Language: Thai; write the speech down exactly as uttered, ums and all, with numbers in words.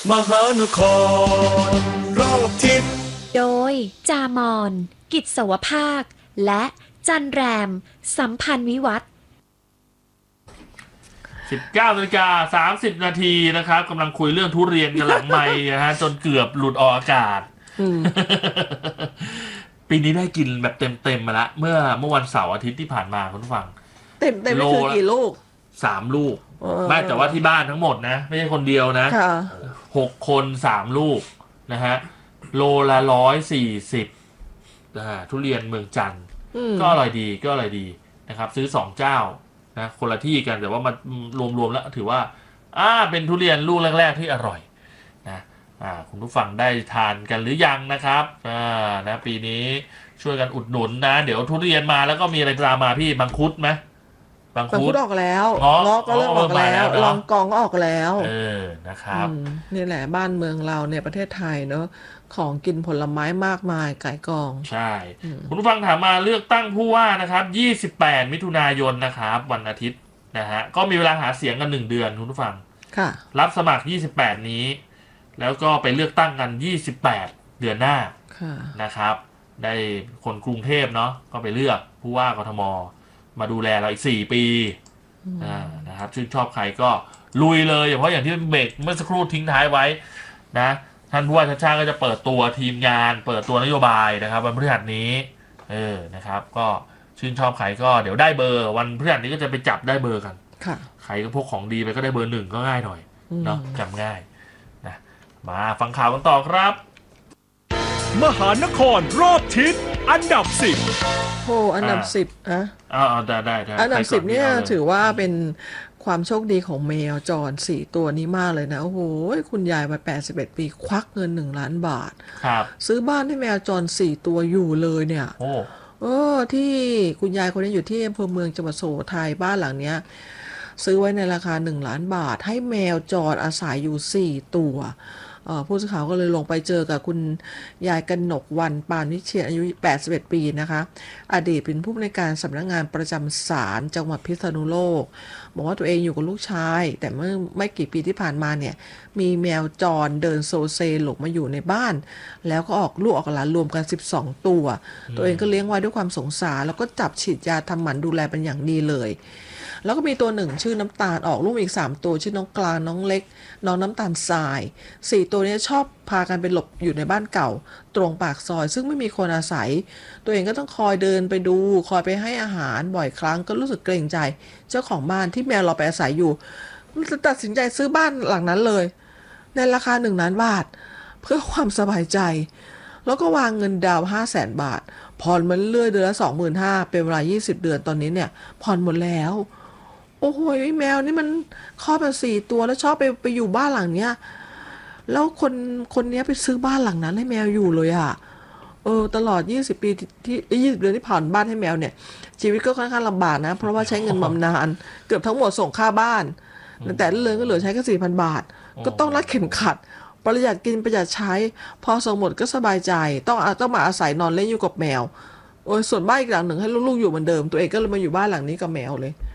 มหานครรอบทิศโดยจามอน กิจสวภาค และจันแรม สัมพันธ์วิวัฒน์สิบเก้านาฬิกาสามสิบนาทีนะครับกำลังคุยเรื่องทุเรียนกันหลังไมค์นะฮะจนเกือบหลุดออกอากาศ ปีนี้ได้กินแบบเต็มๆมาละเมื่อเมื่อวันเสาร์อาทิตย์ที่ผ่านมาคุณผู้ฟังเต็มเต็มคือกี่ลูกสามลูกไม่แต่ว่าที่บ้านทั้งหมดนะไม่ใช่คนเดียวนะหกคนสามลูกนะฮะโลละร้อยสี่สิบนะฮะทุเรียนเมืองจันทร์ก็อร่อยดีก็อร่อยดีนะครับซื้อสองเจ้านะคนละที่กันแต่ว่ามารวมๆแล้วถือว่าอ่าเป็นทุเรียนลูกแรกๆที่อร่อยนะอ่าคุณผู้ฟังได้ทานกันหรือยังนะครับอ่านะปีนี้ช่วยกันอุดหนุนนะเดี๋ยวทุเรียนมาแล้วก็มีอะไรตามมาพี่มังคุดไหมบางคุดออกแล้วเงาะก็เริ่มออกแล้วลองกองก็ออกแล้วเออนะครับนี่แหละบ้านเมืองเราเนี่ยประเทศไทยเนอะของกินผลไม้มากมายไก่กองใช่คุณผู้ฟังถามมาเลือกตั้งผู้ว่านะครับยี่สิบแปดมิถุนายนนะครับวันอาทิตย์นะฮะก็มีเวลาหาเสียงกันหนึ่งเดือนคุณผู้ฟังค่ะรับสมัครยี่สิบแปดนี้แล้วก็ไปเลือกตั้งกันยี่สิบแปดเดือนหน้านะครับได้คนกรุงเทพเนาะก็ไปเลือกผู้ว่ากทมมาดูแลเราอีกสี่ปีนะครับชื่นชอบใครก็ลุยเลยเพราะอย่างที่เบรกเมื่อสักครู่ทิ้งท้ายไว้นะท่านผู้ว่าชาติชาติก็จะเปิดตัวทีมงานเปิดตัวนโยบายนะครับวันพฤหัสนี้เออนะครับก็ชื่นชอบใครก็เดี๋ยวได้เบอร์วันพฤหัสนี้ก็จะไปจับได้เบอร์กันใครก็พกของดีไปก็ได้เบอร์หนึ่งก็ง่ายหน่อยเนาะจำง่ายนะมาฟังข่าวกันต่อครับมหานครรอบทิศอันดับสิบโอ้อันดับสิบอะอ๋อได้ได้อันดับสิบเนี่ยถือว่าเป็นความโชคดีของแมวจรสี่ตัวนี้มากเลยนะโอ้โหคุณยายวัยแปดสิบเอ็ดปีควักเงินหนึ่งล้านบาทครับซื้อบ้านให้แมวจรสี่ตัวอยู่เลยเนี่ยโอ้เออที่คุณยายคนนี้อยู่ที่อำเภอเมืองจังหวัดสุโขทัยบ้านหลังเนี้ยซื้อไว้ในราคาหนึ่งล้านบาทให้แมวจรอาศัยอยู่สี่ตัวผู้สื่อข่าวก็เลยลงไปเจอกับคุณยายกนกวรรณปานวิเชียรอายุแปดสิบเอ็ดปีนะคะอดีตเป็นผู้อำนวยการสำนักงานประจำศาลจังหวัดพิษณุโลกบอกว่าตัวเองอยู่กับลูกชายแต่เมื่อไม่กี่ปีที่ผ่านมาเนี่ยมีแมวจรเดินโซเซหลงมาอยู่ในบ้านแล้วก็ออกลูกออกหลานรวมกันสิบสองตัวตัวเองก็เลี้ยงไว้ด้วยความสงสารแล้วก็จับฉีดยาทำหมันดูแลเป็นอย่างดีเลยแล้วก็มีตัวหนึ่งชื่อน้ำตาลออกลูกอีกสามตัวชื่อน้องกลางน้องเล็กน้องน้ำตาลทรายสี่ตัวนี้ชอบพากันไปหลบอยู่ในบ้านเก่าตรงปากซอยซึ่งไม่มีคนอาศัยตัวเองก็ต้องคอยเดินไปดูคอยไปให้อาหารบ่อยครั้งก็รู้สึกเกรงใจเจ้าของบ้านที่แมวเราไปอาศัยอยู่ตัดสินใจซื้อบ้านหลังนั้นเลยในราคาหนึ่งล้านบาทเพื่อความสบายใจแล้วก็วางเงินดาวห้าแสนบาทผ่อนมันเรื่อยเดือนละสองหมื่นห้าเป็นเวลายี่สิบเดือนตอนนี้เนี่ยผ่อนหมดแล้วโอ้โหแมวนี่มันครอบมาสี่ตัวแล้วชอบไปไปอยู่บ้านหลังเนี้ยแล้วคนคนนี้ไปซื้อบ้านหลังนั้นให้แมวอยู่เลยอ่ะเออตลอดยี่สิบปีที่ยี่สิบเดือนที่ผ่านบ้านให้แมวเนี่ยชีวิตก็ค่อนข้างลำบากนะเพราะว่าใช้เงินบำนาญเกือบทั้งหมดส่งค่าบ้านแต่เรื่องก็เหลือใช้แค่สี่พันบาทก็ต้องรัดเข็มขัดประหยัดกินประหยัดใช้พอส่งหมดก็สบายใจต้องต้องมาอาศัยนอนเล่นอยู่กับแมวโอ้ยส่วนบ้านอีกหลังหนึ่งให้ลูกๆอยู่เหมือนเดิมตัวเองก็เลยมาอยู่บ้านหลังนี้กับแมวเลย